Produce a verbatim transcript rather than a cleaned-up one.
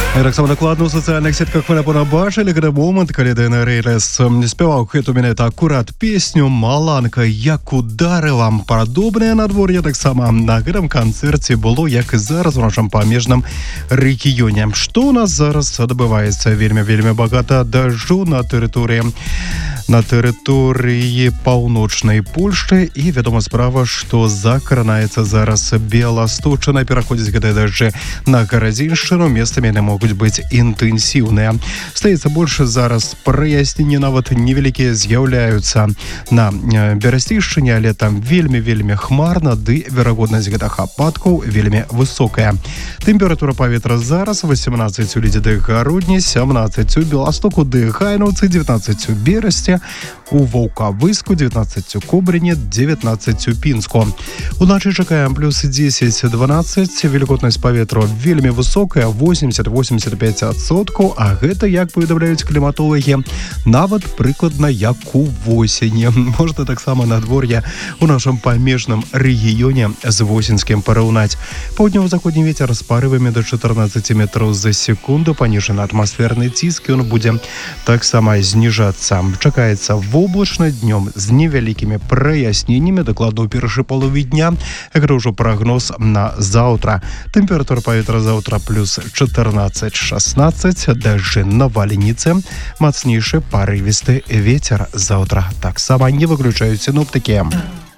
І так само дакладна ў сацыяльных сетках вы напэўна бачылі гэты момант, калі Дэна Рэйлес спяваў гэту менавіта акурат песню «Маланка, як ударыла». Падобнае надвор'е таксама на гэтым канцэрце было, як і зараз у нашым памежным рэгіёне. Што ў нас зараз адбываецца? Вельмі-вельмі багата дажджу на тэрыторыі на тэрыторыі паўночнай Польшчы, і вядома справа, што закранаецца зараз Беласточчына, пераходзіць гэтыя дажджы на Гарадзіншчыну, месцамі яны могуць быць інтэнсіўныя. Стаецца больш зараз праясненні, нават невялікія з'яўляюцца на Берасцейшчыне, але там вельмі-вельмі хмарна, ды верагоднасць гэтых ападкаў вельмі высокая. Тэмпература паветра зараз васемнаццаць у Лідзе ды Гародні, сямнаццаць у Беластоку ды Гайнаўцы, дзевятнаццаць у Берасці, у Ваўкавыску, дзевятнаццаць у Кобрыне, дзевятнаццаць у Пінску. Уначы чакаем плюс дзесяць-дванаццаць, вільготнасць паветра вельмі высокая, восемьдесят - восемьдесят пять адсоткаў, а гэта, як паведамляюць кліматолагі, нават прыкладна як у восені. Можна таксама надвор'е у нашым памежным рэгіёне з восеньскім параўнаць. Паўднёва-заходні вецер з парывамі да чатырнаццаць метраў за секунду, паніжаны атмасферны ціск, ён будзе таксама зніжацца. Чакаецца воблачна, днём з невялікімі праясненнямі, дакладна ў першай палове дня. Гэта ўжо прагноз на заўтра. Тэмпература паветра заўтра плюс чатырнаццаць - шаснаццаць, дажджы навальніцы, мацнейшы парывісты вецер заўтра таксама не выключаюць сіноптыкі.